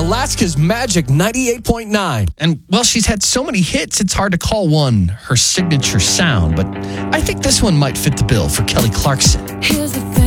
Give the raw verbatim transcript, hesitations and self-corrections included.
Alaska's Magic ninety-eight point nine. And, well, she's had so many hits, it's hard to call one her signature sound. But I think this one might fit the bill for Kelly Clarkson. Here's the thing.